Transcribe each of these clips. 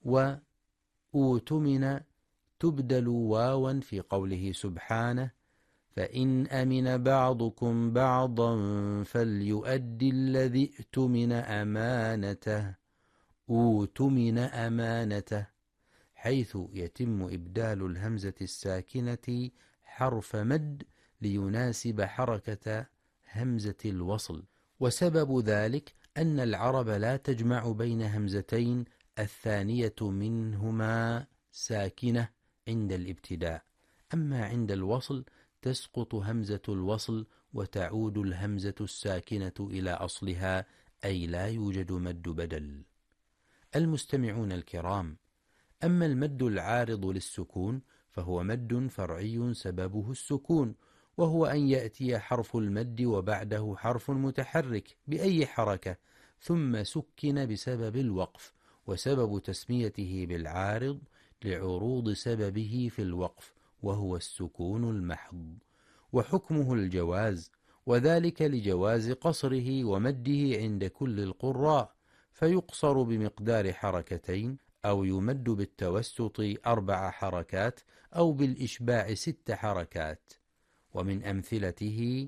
وأوتمن تبدل واوا في قوله سبحانه: فإن أمن بعضكم بعضا فليؤد الذي اؤتمن أمانته. أوتمن أمانته، حيث يتم إبدال الهمزة الساكنة حرف مد ليناسب حركة همزة الوصل. وسبب ذلك أن العرب لا تجمع بين همزتين الثانية منهما ساكنة عند الابتداء، أما عند الوصل تسقط همزة الوصل وتعود الهمزة الساكنة إلى أصلها، أي لا يوجد مد بدل. المستمعون الكرام، أما المد العارض للسكون فهو مد فرعي سببه السكون، وهو أن يأتي حرف المد وبعده حرف متحرك بأي حركة ثم سكن بسبب الوقف، وسبب تسميته بالعارض لعروض سببه في الوقف وهو السكون المحض، وحكمه الجواز، وذلك لجواز قصره ومده عند كل القراء، فيقصر بمقدار حركتين، أو يمد بالتوسط 4 حركات، أو بالإشباع 6 حركات. ومن أمثلته: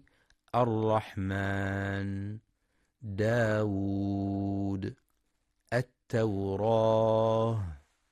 الرحمن، داود، التوراة.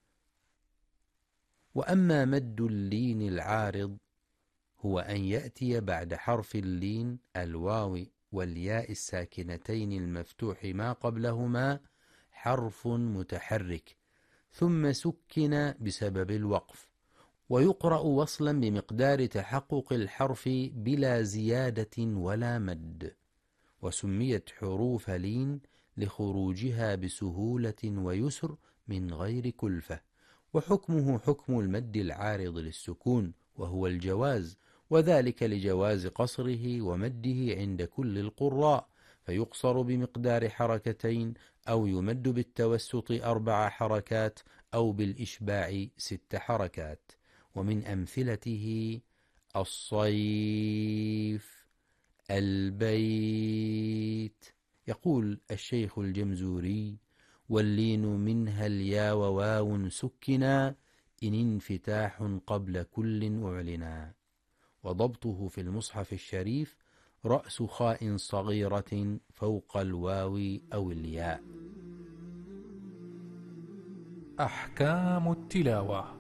وأما مد اللين العارض هو أن يأتي بعد حرف اللين الواو والياء الساكنتين المفتوح ما قبلهما حرف متحرك ثم سكن بسبب الوقف، ويقرأ وصلا بمقدار تحقق الحرف بلا زيادة ولا مد، وسميت حروف لين لخروجها بسهولة ويسر من غير كلفة. وحكمه حكم المد العارض للسكون وهو الجواز، وذلك لجواز قصره ومده عند كل القراء، فيقصر بمقدار حركتين، أو يمد بالتوسط 4 حركات، أو بالإشباع 6 حركات. ومن أمثلته: الصيف، البيت. يقول الشيخ الجمزوري: واللين منها اليا وواو سكنا إن انفتاح قبل كل أعلنا. وضبطه في المصحف الشريف: رأس خاء صغيرة فوق الواو أو الياء. أحكام التلاوة.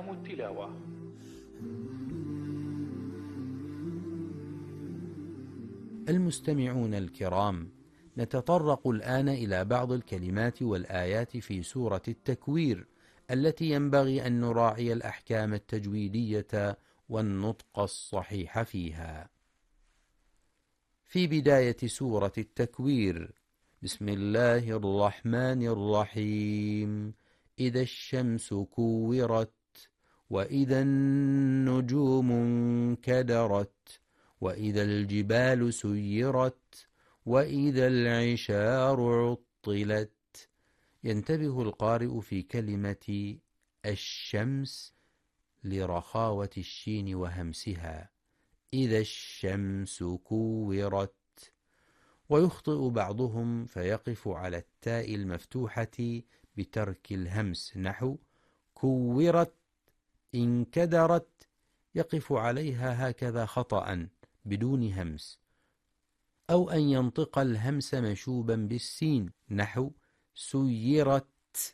المستمعون الكرام، نتطرق الآن إلى بعض الكلمات والآيات في سورة التكوير التي ينبغي أن نراعي الأحكام التجويدية والنطق الصحيح فيها. في بداية سورة التكوير: بسم الله الرحمن الرحيم. إذا الشمس كورت، وإذا النجوم انكدرت، وإذا الجبال سيرت، وإذا العشار عطلت. ينتبه القارئ في كلمة الشمس لرخاوة الشين وهمسها: إذا الشمس كورت. ويخطئ بعضهم فيقف على التاء المفتوحة بترك الهمس، نحو كورت، انكدرت، يقف عليها هكذا خطأ بدون همس، أو أن ينطق الهمس مشوبا بالسين، نحو سيرت،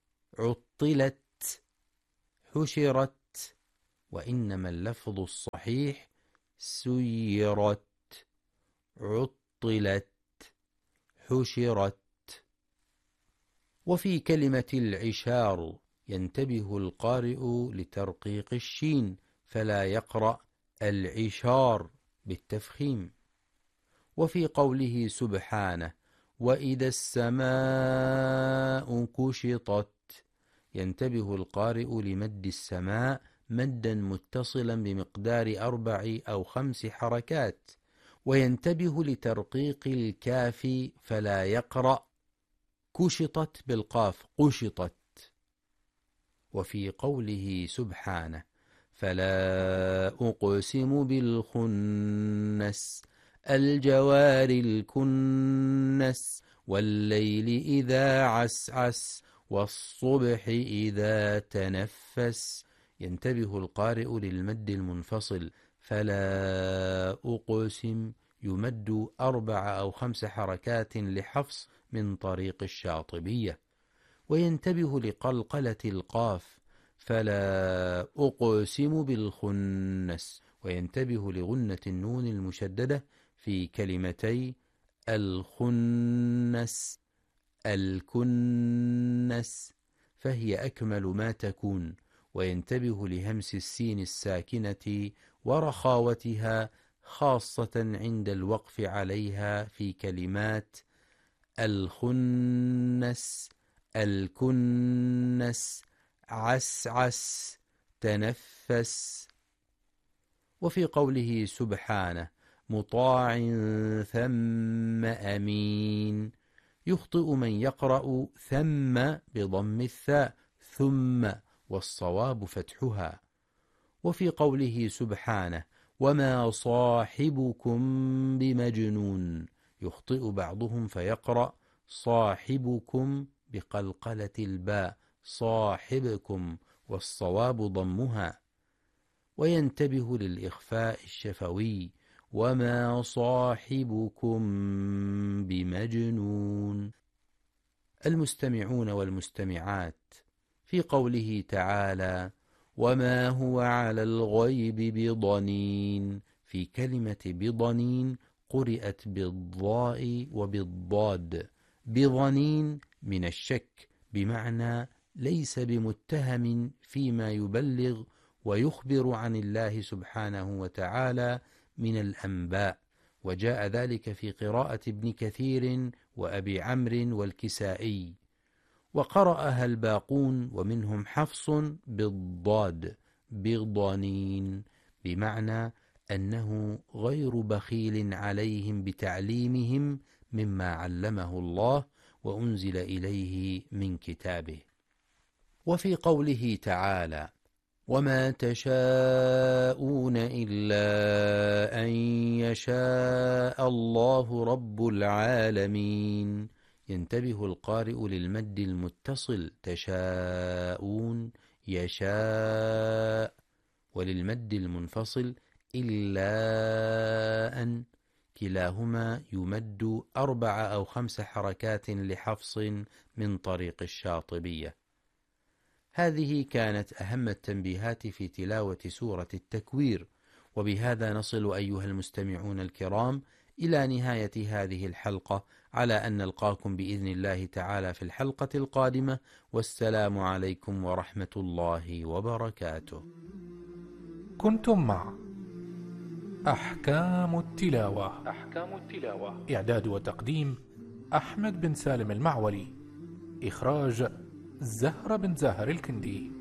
عطلت، حشرت. وإنما اللفظ الصحيح سيرت، عطلت، حشرت. وفي كلمة العشار ينتبه القارئ لترقيق الشين فلا يقرأ العشار بالتفخيم. وفي قوله سبحانه: وإذا السماء كشطت، ينتبه القارئ لمد السماء مدا متصلا بمقدار 4 أو 5 حركات، وينتبه لترقيق الكاف فلا يقرأ كشطت بالقاف قشطت. وفي قوله سبحانه: فلا أقسم بالخنس، الجوار الكنس، والليل إذا عسعس، والصبح إذا تنفس. ينتبه القارئ للمد المنفصل، فلا أقسم يمد 4 أو 5 حركات لحفص من طريق الشاطبية. وينتبه لقلقلة القاف، فلا أقسم بالخنس. وينتبه لغنة النون المشددة في كلمتي الخنس الكنس، فهي أكمل ما تكون. وينتبه لهمس السين الساكنة ورخاوتها، خاصة عند الوقف عليها في كلمات الخنس الكنس عسعس تنفس. وفي قوله سبحانه مطاع ثم أمين، يخطئ من يقرأ ثم بضم الثاء ثم، والصواب فتحها. وفي قوله سبحانه وما صاحبكم بمجنون، يخطئ بعضهم فيقرأ صاحبكم بقلقلة الباء صاحبكم، والصواب ضمها. وينتبه للإخفاء الشفوي وما صاحبكم بمجنون. المستمعون والمستمعات، في قوله تعالى وما هو على الغيب بضنين، في كلمة بضنين قرئت بالضاء وبالضاد. بضنين من الشك، بمعنى ليس بمتهم فيما يبلغ ويخبر عن الله سبحانه وتعالى من الأنباء. وجاء ذلك في قراءة ابن كثير وأبي عمرو والكسائي، وقرأها الباقون ومنهم حفص بالضاد بضنين، بمعنى أنه غير بخيل عليهم بتعليمهم مما علمه الله وأنزل إليه من كتابه. وفي قوله تعالى وما تشاءون إلا أن يشاء الله رب العالمين، ينتبه القارئ للمد المتصل تشاءون يشاء، وللمد المنفصل إلا أن، كلاهما يمد 4 أو 5 حركات لحفص من طريق الشاطبية. هذه كانت أهم التنبيهات في تلاوة سورة التكوير، وبهذا نصل أيها المستمعون الكرام إلى نهاية هذه الحلقة، على أن نلقاكم بإذن الله تعالى في الحلقة القادمة، والسلام عليكم ورحمة الله وبركاته. كنتم مع أحكام التلاوة. إعداد وتقديم أحمد بن سالم المعولي. إخراج زهرة بن زاهر الكندي.